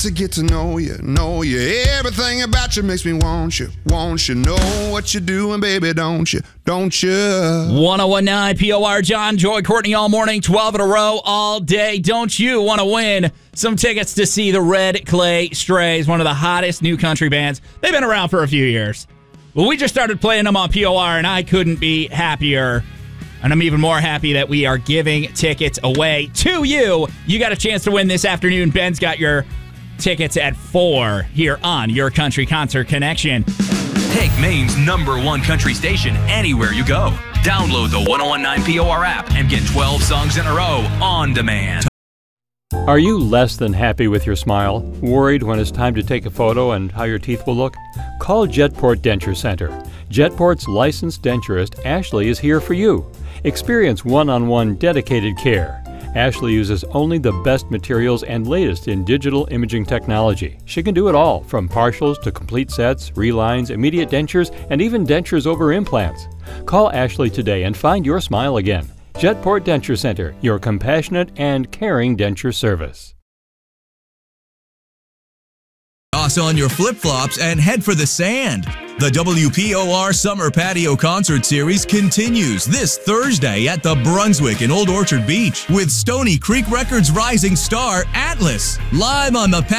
to get to know you, know you. Everything about you makes me want you, know what you're doing, baby, don't you, 1019 POR, John, Joy, Courtney all morning, 12 in a row, all day. Don't you want to win some tickets to see the Red Clay Strays, one of the hottest new country bands? They've been around for a few years. Well, we just started playing them on POR, and I couldn't be happier. And I'm even more happy that we are giving tickets away to you. You got a chance to win this afternoon. Ben's got your tickets at 4 here on Your Country Concert Connection. Take Maine's #1 country station anywhere you go. Download the 1019 POR app and get 12 songs in a row on demand. Are you less than happy with your smile? Worried when it's time to take a photo and how your teeth will look? Call Jetport Denture Center. Jetport's licensed denturist, Ashley, is here for you. Experience one-on-one dedicated care. Ashley uses only the best materials and latest in digital imaging technology. She can do it all, from partials to complete sets, relines, immediate dentures, and even dentures over implants. Call Ashley today and find your smile again. Jetport Denture Center, your compassionate and caring denture service. Toss on your flip-flops and head for the sand. The WPOR Summer Patio Concert Series continues this Thursday at the Brunswick in Old Orchard Beach with Stony Creek Records rising star Atlas live on the patio.